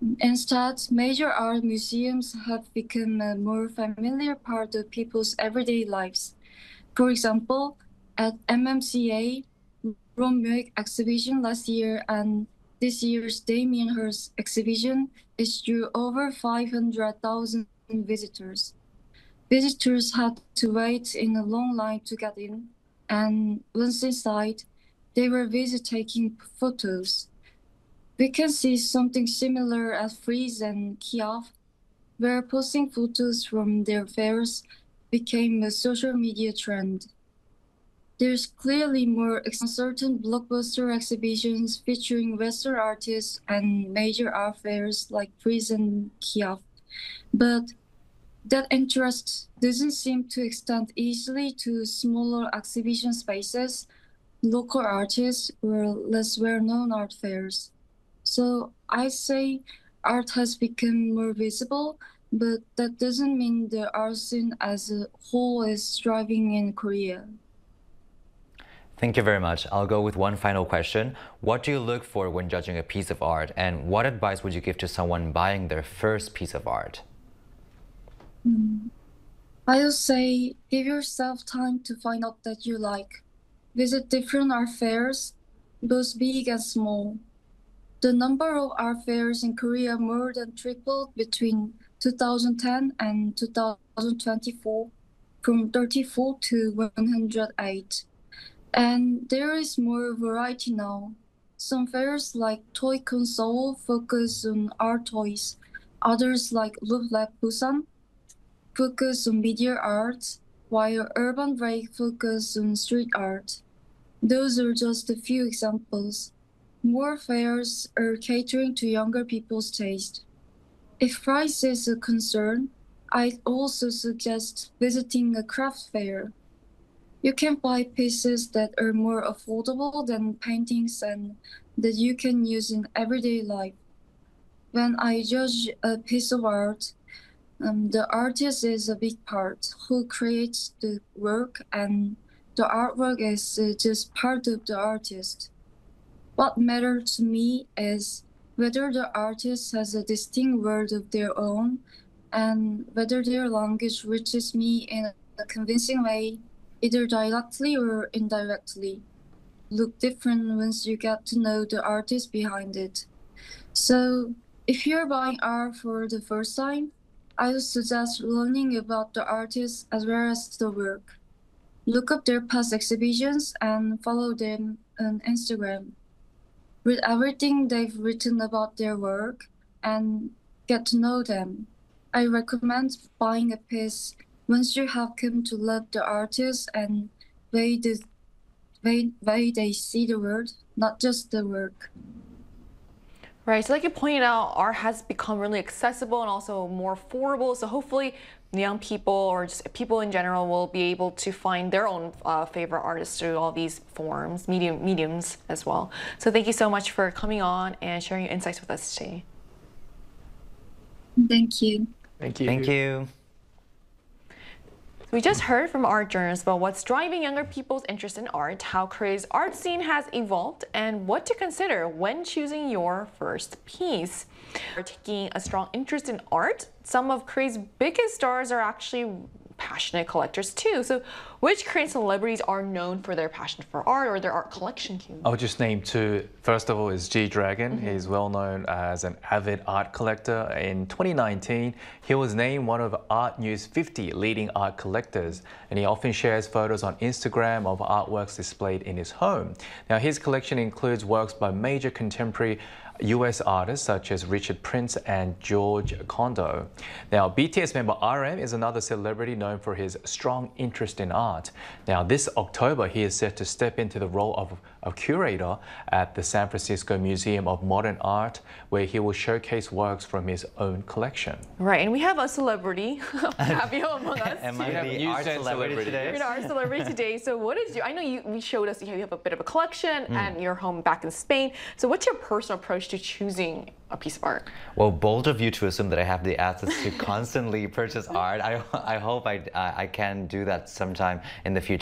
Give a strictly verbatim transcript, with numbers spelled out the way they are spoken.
Instead, major art museums have become a more familiar part of people's everyday lives. For example, at M M C A, Rome Music exhibition last year and this year's Damien Hirst exhibition is drew over five hundred thousand visitors. Visitors had to wait in a long line to get in, and once inside, they were busy taking photos. We can see something similar at Frieze and Kiev, where posting photos from their fairs became a social media trend. There's clearly more certain blockbuster exhibitions featuring Western artists and major art fairs like Frieze and Kiev, but that interest doesn't seem to extend easily to smaller exhibition spaces, local artists, or less well-known art fairs. So I say art has become more visible, but that doesn't mean the art scene as a whole is thriving in Korea. Thank you very much. I'll go with one final question. What do you look for when judging a piece of art, and what advice would you give to someone buying their first piece of art? Hmm. I'll say give yourself time to find out that you like. Visit different art fairs, both big and small. The number of art fairs in Korea more than tripled between two thousand ten and two thousand twenty-four, from thirty-four to one hundred eight. And there is more variety now. Some fairs like Toy Console focus on art toys. Others like Loop Lab Busan focus on media art, while Urban Break focus on street art. Those are just a few examples. More fairs are catering to younger people's taste. If price is a concern, I'd also suggest visiting a craft fair. You can buy pieces that are more affordable than paintings and that you can use in everyday life. When I judge a piece of art, um, the artist is a big part who creates the work, and the artwork is uh, just part of the artist. What matters to me is whether the artist has a distinct word of their own and whether their language reaches me in a convincing way, either directly or indirectly. Look different once you get to know the artist behind it. So, if you're buying art for the first time, I would suggest learning about the artist as well as the work. Look up their past exhibitions and follow them on Instagram. Read everything they've written about their work and get to know them. I recommend buying a piece once you have come to love the artist and way, the, way, way they see the world, not just the work. Right, so like you pointed out, art has become really accessible and also more affordable. So hopefully young people or just people in general will be able to find their own uh, favorite artists through all these forms, medium mediums as well. So thank you so much for coming on and sharing your insights with us today. Thank you. Thank you. Thank you. We just heard from art journalists about what's driving younger people's interest in art, how Korea's art scene has evolved, and what to consider when choosing your first piece. We're taking a strong interest in art. Some of Korea's biggest stars are actually passionate collectors too. So which Korean celebrities are known for their passion for art or their art collection? I'll just name two. First of all is G-Dragon. Mm-hmm. He's well known as an avid art collector. In twenty nineteen, he was named one of Art News fifty leading art collectors, and he often shares photos on Instagram of artworks displayed in his home. Now, his collection includes works by major contemporary U S artists such as Richard Prince and George Kondo. Now, B T S member R M is another celebrity known for his strong interest in art. Now, this October, he is set to step into the role of a curator at the San Francisco Museum of Modern Art, where he will showcase works from his own collection. Right, and we have a celebrity, Fabio, among us. Am I the art celebrity today? You're the art celebrity today. So what is your, I know you, we showed us, you have a bit of a collection mm. and you're home back in Spain. So what's your personal approach to choosing a piece of art? Well, bold of you to assume that I have the assets to constantly purchase art. I, I hope I, I can do that sometime in the future.